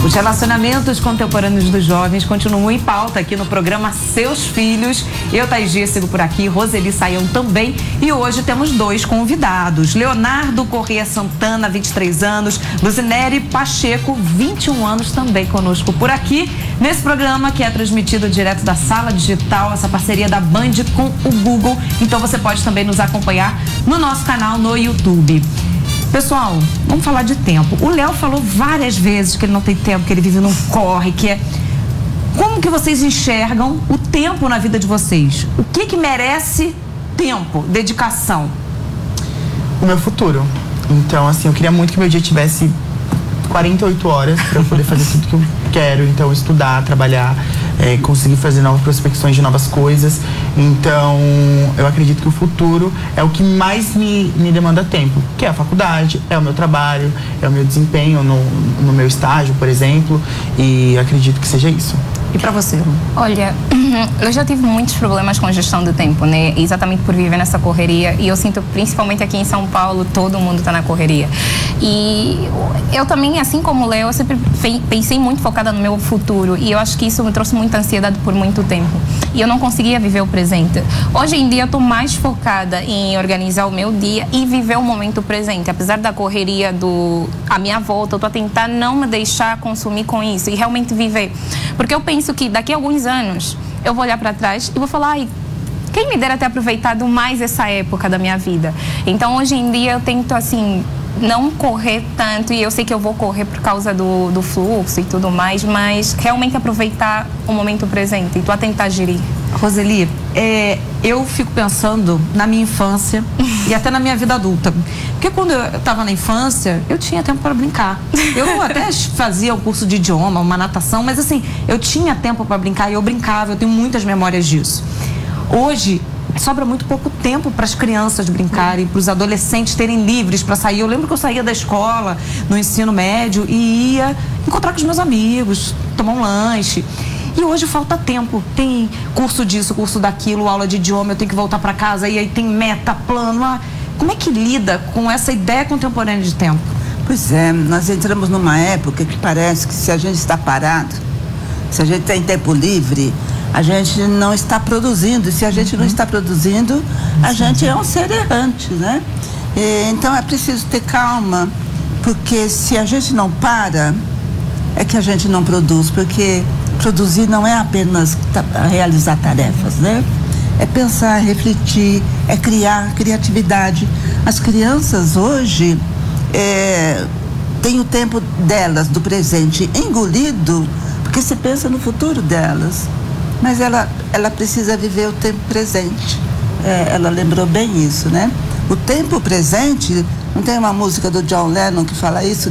Os relacionamentos contemporâneos dos jovens continuam em pauta aqui no programa Seus Filhos. Eu, Thaís Dias, sigo por aqui, Roseli Saião também. E hoje temos dois convidados. Leonardo Corrêa Santana, 23 anos. Luzinere Pacheco, 21 anos, também conosco por aqui. Nesse programa que é transmitido direto da Sala Digital, essa parceria da Band com o Google. Então você pode também nos acompanhar no nosso canal no YouTube. Pessoal, vamos falar de tempo. O Léo falou várias vezes que ele não tem tempo, que ele vive num corre, que é... Como que vocês enxergam o tempo na vida de vocês? O que merece tempo, dedicação? O meu futuro. Então, assim, eu queria muito que meu dia tivesse 48 horas para eu poder fazer tudo que eu quero. Então, estudar, trabalhar, conseguir fazer novas prospecções de novas coisas. Então, eu acredito que o futuro é o que mais me demanda tempo, que é a faculdade, é o meu trabalho, é o meu desempenho no meu estágio, por exemplo, e acredito que seja isso. E pra você? Olha, eu já tive muitos problemas com gestão do tempo, né? Exatamente por viver nessa correria. E eu sinto, principalmente aqui em São Paulo, todo mundo tá na correria. E eu também, assim como o Léo, eu sempre pensei muito focada no meu futuro. E eu acho que isso me trouxe muita ansiedade por muito tempo. E eu não conseguia viver o presente. Hoje em dia, eu tô mais focada em organizar o meu dia e viver o momento presente. Apesar da correria à minha volta, eu tô a tentar não me deixar consumir com isso e realmente viver. Porque eu penso que daqui a alguns anos eu vou olhar para trás e vou falar, ai, quem me dera ter aproveitado mais essa época da minha vida. Então, hoje em dia, eu tento, assim, não correr tanto, e eu sei que eu vou correr por causa do fluxo e tudo mais, mas realmente aproveitar o momento presente e tô a tentar gerir. Roseli, eu fico pensando na minha infância e até na minha vida adulta. Porque quando eu estava na infância, eu tinha tempo para brincar. Eu até fazia o curso de idioma, uma natação, mas assim, eu tinha tempo para brincar e eu brincava, eu tenho muitas memórias disso. Hoje, sobra muito pouco tempo para as crianças brincarem, para os adolescentes terem livres para sair. Eu lembro que eu saía da escola, no ensino médio, e ia encontrar com os meus amigos, tomar um lanche. E hoje falta tempo, tem curso disso, curso daquilo, aula de idioma, eu tenho que voltar para casa, e aí tem meta, plano. Como é que lida com essa ideia contemporânea de tempo? Pois é, nós entramos numa época que parece que se a gente está parado, se a gente tem tempo livre, a gente não está produzindo. E se a gente não está produzindo, a gente é um ser errante, né? Então é preciso ter calma, porque se a gente não para, é que a gente não produz, porque produzir não é apenas realizar tarefas, né? É pensar, refletir, é criar, criatividade. As crianças hoje têm o tempo delas, do presente, engolido, porque se pensa no futuro delas. Mas ela precisa viver o tempo presente. Ela lembrou bem isso, né? O tempo presente, não tem uma música do John Lennon que fala isso?